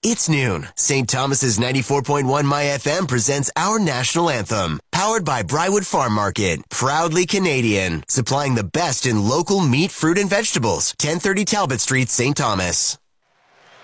It's noon. St. Thomas's 94.1 My FM presents our national anthem. Powered by Brywood Farm Market. Proudly Canadian. Supplying the best in local meat, fruit, and vegetables. 1030 Talbot Street, St. Thomas.